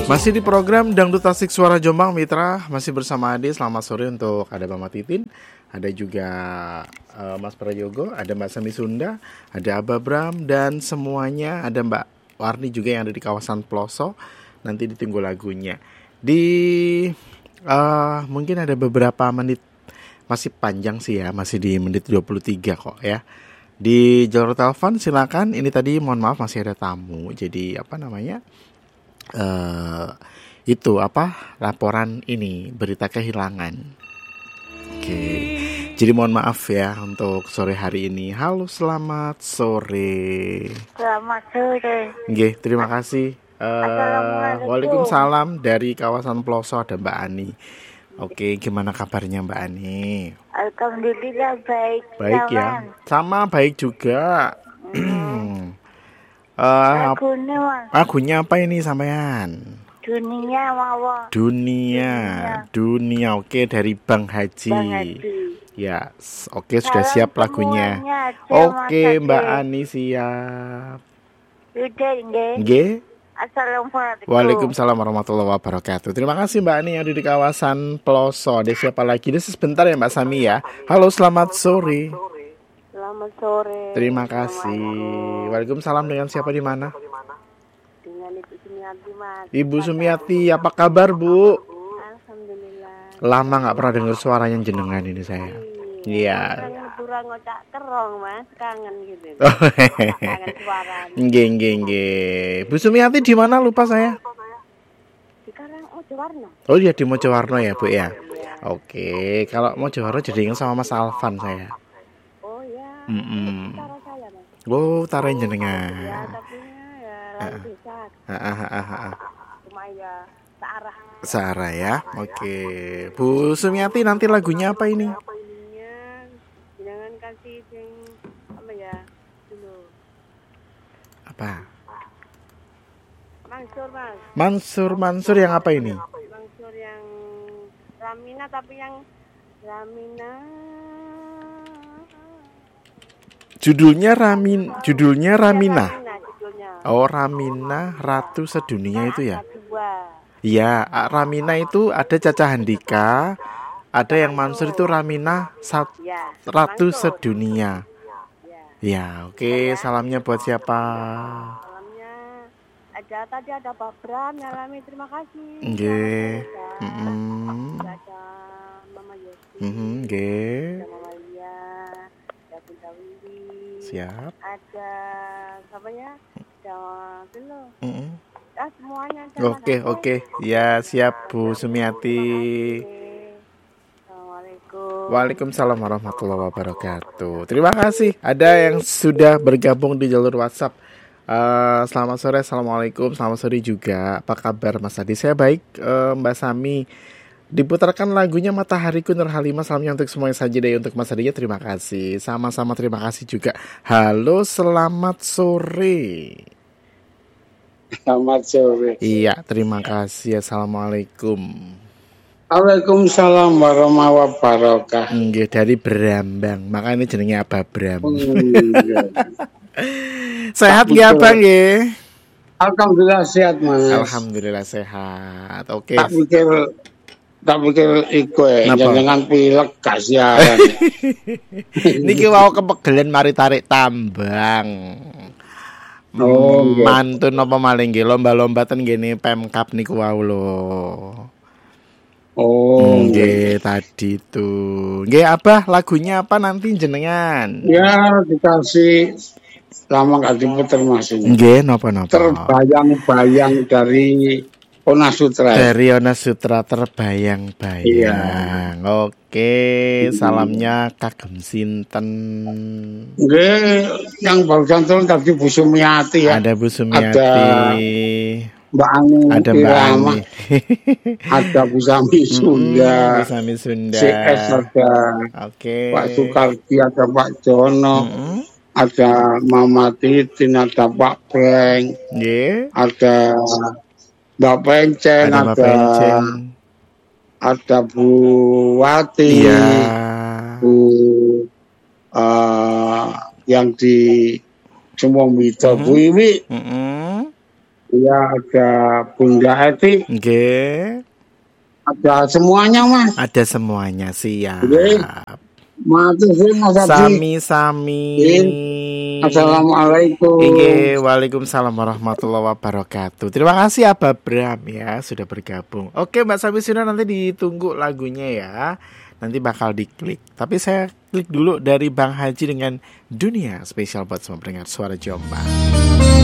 Masih di program Dangdut Tasik Suara Jombang Mitra. Masih bersama Ade. Selamat sore untuk ada Mama Titin, ada juga Mas Prayogo, ada Mbak Sami Sunda, ada Abah Bram, dan semuanya ada Mbak Warni juga yang ada di kawasan Ploso. Nanti ditunggu lagunya. Mungkin ada beberapa menit, masih panjang sih ya, masih di menit 23 kok ya. Di jalur telepon silakan. Ini tadi mohon maaf masih ada tamu. Jadi laporan ini berita kehilangan. Oke. Jadi mohon maaf ya untuk sore hari ini. Halo, selamat sore. Selamat sore. Nggih, terima kasih. Waalaikumsalam dari kawasan Ploso ada Mbak Ani. Oke, gimana kabarnya Mbak Ani? Alhamdulillah baik. Baik ya. Sama baik juga. Lagunya apa ini sampean? Dunia. Oke, dari Bang Haji. Ya, oke, sudah siap lagunya. Oke, Mbak Ani siap. Sudah, nggih. Assalamualaikum. Waalaikumsalam warahmatullahi wabarakatuh. Terima kasih Mbak Ani yang ada di kawasan Ploso. Ada siapa lagi? Ini sebentar ya Mbak Sami ya. Halo, selamat sore. Selamat sore. Terima kasih. Waalaikumsalam, dengan siapa di mana? Dengan Ibu Sumiati, Mas. Ibu Sumiati, apa kabar Bu? Alhamdulillah. Lama nggak pernah dengar suaranya jenengan ini saya. Iya. Kurang ngocak kerong Mas, kangen gitu. Kangen suaranya. Nggih. Bu Sumiati di mana lupa saya? Di Mojowarno. Oh iya, di Mojowarno ya Bu ya. Oke, kalau Mojowarno jadi ingat sama Mas Alvan saya. Oh ya. Utara saya Mas. Oh, utara jenengan. Ya, tapi ya lain desa. Cuma ya searah ya. Oke. Bu Sumiati, nanti lagunya apa ini? Jangan kasih yang apa ya dulu. Apa? Mansur yang apa ini? Mansur yang Ramina, tapi yang Ramina. Judulnya Ramina. Judulnya. Oh, Ramina Ratu Sedunia itu ya? Iya, Ramina itu ada Caca Handika, ada yang Mansur itu Ramina Ratu Sedunia. Ya, oke. Salamnya buat siapa? Salamnya ada Pak Bram, Nyalami, terima kasih. Nggih. Ada Mama Yosi. Nggih. Ada Mama Lia, ada Bunda Windy. Siap. Ada siapanya? Ada dulu. Semuanya. Oke. Ya, siap Bu Sumiati. Waalaikumsalam warahmatullahi wabarakatuh. Terima kasih. Ada yang sudah bergabung di jalur WhatsApp. Selamat sore, assalamualaikum. Selamat sore juga. Apa kabar Mas Adi? Saya baik. Mbak Sami, diputarkan lagunya Matahariku Nur Halimah. Salamnya untuk semuanya saja deh. Untuk Mas Adi, terima kasih. Sama-sama terima kasih juga. Halo, selamat sore. Selamat sore. Iya, terima kasih. Assalamualaikum. Waalaikumsalam warahmatullahi wabarakatuh. Nggih, dari Brambang. Makanya jenenge Abah Bram. Sehat nggih Abang nggih? Alhamdulillah sehat Mas. Alhamdulillah sehat. Oke. Tak pikir iku jangan pilek kasihan. Niki wau kepegelen mari tarik tambang. Mantun apa maling nggih lomba-lomba ten ngene Pemkab niku wau lho. Nggih, tadi tuh. Nggih, Abah, lagunya apa nanti jenengan? Ya, dikasih lama gak diputer Mas ini. Nggih, napa? Terbayang-bayang dari Ona Sutra. Dari Ona Sutra, terbayang-bayang. Iya. Oke, salamnya kagem sinten? Nggih, yang barusan turun tadi Bu Sumiati ya. Ada Bu Sumiati. Mbak Ani, ada Mbak Ani, ada Bu Sami Sunda, CS ada, Pak Sukardi, ada Pak Jono, ada Mama Titin, ada Pak Breng, ada Mbak Pencen, ada Bu Wati, Bu yang di Semua Mito, Bu Iwi. Iya, ada Bunda Eti. Nggih. Ada semuanya, Mas. Ada semuanya, siap. Matur suwun Mas Abdi. Sami-sami. Assalamualaikum. Waalaikumsalam warahmatullahi wabarakatuh. Terima kasih Abah Bram ya sudah bergabung. Oke Mbak Samisuna, nanti ditunggu lagunya ya. Nanti bakal diklik. Tapi saya klik dulu dari Bang Haji dengan Dunia, spesial buat semua pendengar Suara Jombang.